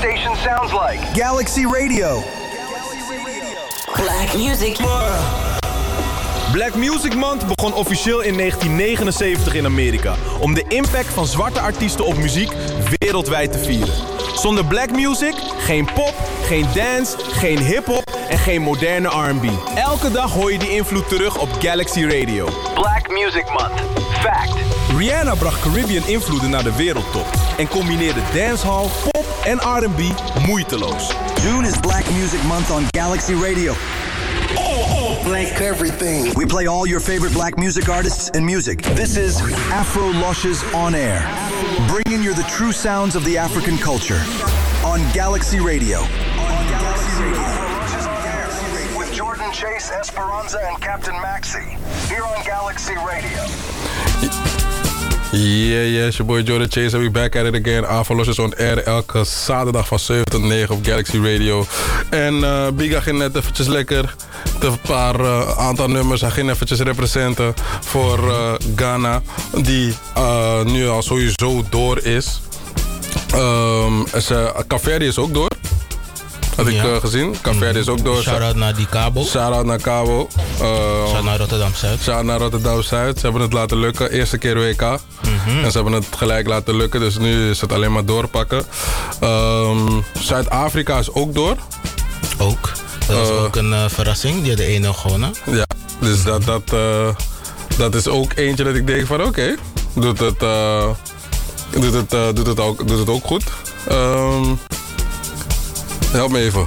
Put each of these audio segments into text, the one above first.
station sounds like. Galaxy Radio. Black Music. Black Music Month begon officieel in 1979 in Amerika om de impact van zwarte artiesten op muziek wereldwijd te vieren. Zonder black music, geen pop, geen dance, geen hip-hop en geen moderne R&B. Elke dag hoor je die invloed terug op Galaxy Radio. Black Music Month. Fact. Rihanna bracht Caribbean invloeden naar de wereldtop en combineerde dancehall, pop en R&B moeiteloos. June is Black Music Month on Galaxy Radio. Black everything. We play all your favorite black music artists and music. This is Afro Lushes On Air, bringing you the true sounds of the African culture on Galaxy Radio. With Jordan Chase, Esperanza, and Captain Maxi. Here on Galaxy Radio. Yeah, it's your boy Jordan Chase and we back at it again. Afro Lushes On Air elke zaterdag van 7 tot 9 op Galaxy Radio. En Biga ging net eventjes lekker een paar aantal nummers. Hij ging eventjes representen voor Ghana, die nu al sowieso door is. Caverdi is ook door. Had ik gezien. Caverdi is ook door. Shout-out naar die Cabo. Shout-out naar Cabo. Shout-out naar Rotterdam-Zuid. Shout-out naar Rotterdam-Zuid. Ze hebben het laten lukken. Eerste keer WK. En ze hebben het gelijk laten lukken. Dus nu is het alleen maar doorpakken. Zuid-Afrika is ook door. Ook. Dat was ook een verrassing. Die hadden 1-0 gewonnen. Ja, dus dat is ook eentje dat ik denk van oké, doet het ook goed. Help me even.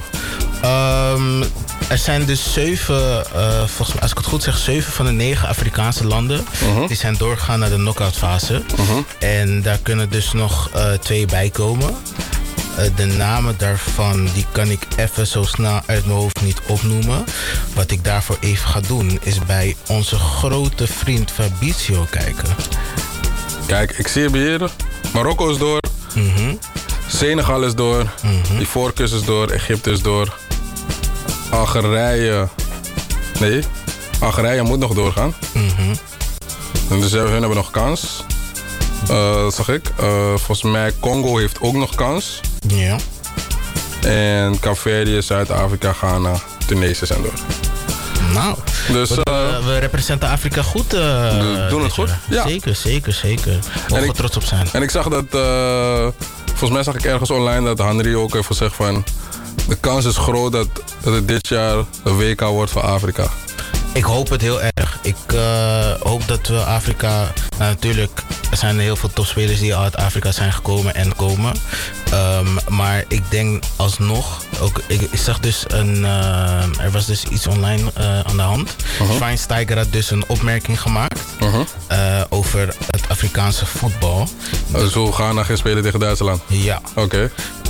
Er zijn dus 7, volgens mij, als ik het goed zeg, 7 van de 9 Afrikaanse landen die zijn doorgegaan naar de knock-out fase. En daar kunnen dus nog 2 bij komen. De namen daarvan die kan ik even zo snel uit mijn hoofd niet opnoemen. Wat ik daarvoor even ga doen is bij onze grote vriend Fabrizio kijken. Kijk, ik zie hem hier. Marokko is door. Senegal is door. Ivoorkust is door. Egypte is door. Algerije. Nee, Algerije moet nog doorgaan. Dus hun hebben nog kans. Dat zag ik. Volgens mij Congo heeft ook nog kans. Ja. En Caverdië, Zuid-Afrika, Ghana, Tunesië zijn door. Nou, dus, we representeren Afrika goed. Doen het goed? Ja. Zeker. Mogen we trots op zijn. En ik zag dat, volgens mij zag ik ergens online dat Henry ook heeft gezegd van... De kans is groot dat het dit jaar een WK wordt voor Afrika. Ik hoop het heel erg. Ik hoop dat we Afrika... Nou, natuurlijk, er zijn heel veel topspelers die uit Afrika zijn gekomen en komen. Maar ik denk alsnog... Ook, ik zag dus er was dus iets online aan de hand. Schweinsteiger had dus een opmerking gemaakt over het Afrikaanse voetbal. Dus hoe Ghana gaan spelen tegen Duitsland? Ja. Oké.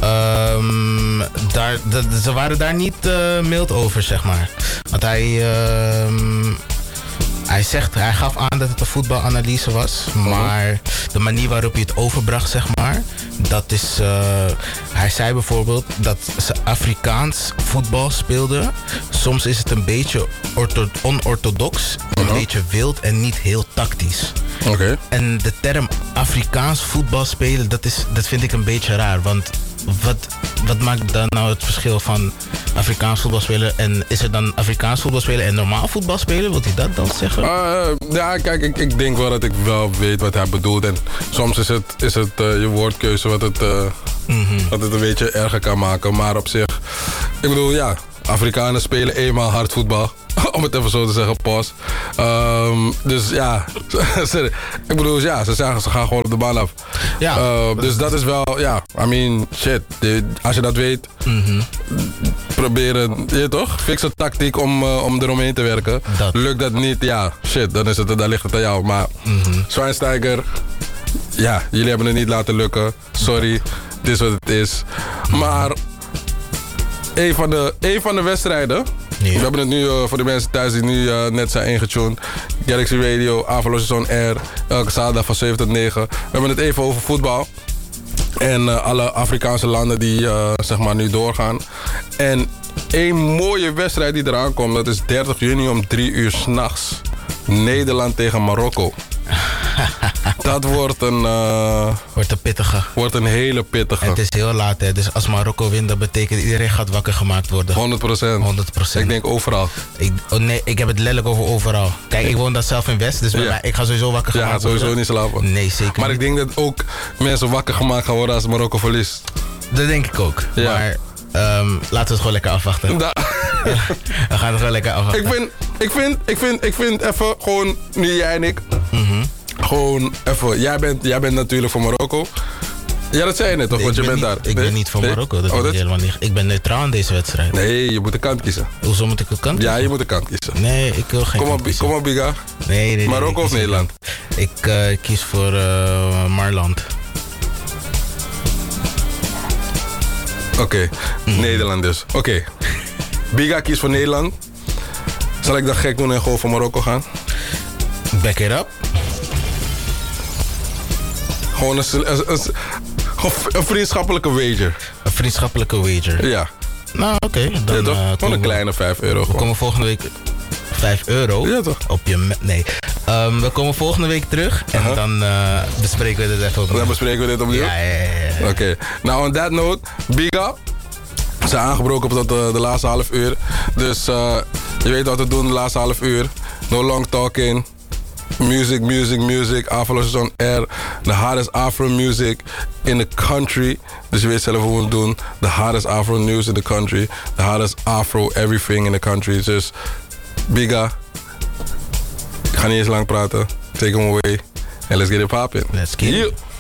Ze waren daar niet mild over, zeg maar. Want hij gaf aan dat het een voetbalanalyse was. Maar de manier waarop hij het overbracht, zeg maar... Dat is... hij zei bijvoorbeeld dat ze Afrikaans voetbal speelden. Soms is het een beetje onorthodox. Een beetje wild en niet heel tactisch. Oké. En de term Afrikaans voetbal spelen, dat vind ik een beetje raar. Want wat maakt dan nou het verschil van Afrikaans voetbal spelen? En is er dan Afrikaans voetbal spelen en normaal voetbal spelen? Wilt hij dat dan zeggen? Ja, kijk, ik denk wel dat ik wel weet wat hij bedoelt. En soms is het je woordkeuze wat het een beetje erger kan maken. Maar op zich, ik bedoel, ja, Afrikanen spelen eenmaal hard voetbal. Om het even zo te zeggen, pas. Dus ja, ik bedoel, ja, ze gaan gewoon op de baan af. Ja. Dus dat is wel, ja, I mean, shit. Als je dat weet, proberen, je toch? Fix een tactiek om eromheen te werken. Lukt dat niet, ja, shit, dan ligt het aan jou. Maar Schweinsteiger, ja, jullie hebben het niet laten lukken. Sorry, het is wat het is. Maar een van de wedstrijden... Ja. We hebben het nu voor de mensen thuis die nu net zijn ingetuned. Galaxy Radio, Afro Lushes On Air. Elke zaterdag van 7 tot 9. We hebben het even over voetbal. En alle Afrikaanse landen die zeg maar nu doorgaan. En één mooie wedstrijd die eraan komt. Dat is 30 juni om 3 uur 's nachts. Nederland tegen Marokko. Dat wordt een... Wordt een pittige. Wordt een hele pittige. Het is heel laat, hè. Dus als Marokko wint, dat betekent iedereen gaat wakker gemaakt worden. 100%. Ik denk overal. Ik heb het letterlijk over overal. Kijk, ik woon daar zelf in West, dus bij mij, ik ga sowieso wakker gemaakt worden. Ja, gaat sowieso niet slapen. Nee, zeker Maar niet. ik denk dat ook mensen wakker gemaakt gaan worden als Marokko verliest. Dat denk ik ook. Ja. Maar laten we het gewoon lekker afwachten. We gaan het gewoon lekker afwachten. Ik vind even gewoon, nu jij en ik, gewoon even, jij bent natuurlijk voor Marokko. Ja, dat zei je net toch, want je bent daar. Ik ben niet voor Marokko, dat ben ik helemaal niet. Ik ben neutraal in deze wedstrijd. Nee, je moet een kant kiezen. Hoezo moet ik een kant kiezen? Ja, je moet een kant kiezen. Nee, ik wil geen kant kiezen. Kom op, Biga. Nee, Marokko of Nederland? Ik kies voor Marland. Oké, Nederland dus. Oké. Biga kiest voor Nederland. Zal ik dat gek doen en gewoon voor Marokko gaan? Back it up. Gewoon een vriendschappelijke wager. Een vriendschappelijke wager? Ja. Nou, oké. Dan gewoon een kleine €5. We komen volgende week... €5? Ja, toch? Op je... Nee. We komen volgende week terug en dan bespreken we dit even opnieuw. Dan bespreken we dit opnieuw? Ja. Oké. Nou, on that note, Biga. We zijn aangebroken tot de laatste half uur. Dus je weet wat we doen de laatste half uur. No long talking. Music. Afro Losjes on Air. The hottest Afro music in the country. Dus je weet zelf hoe we het doen. The hottest Afro news in the country. The hottest Afro everything in the country. Dus Biga. Ik ga niet eens lang praten. Take him away. And let's get it poppin'. Let's get it. Yeah.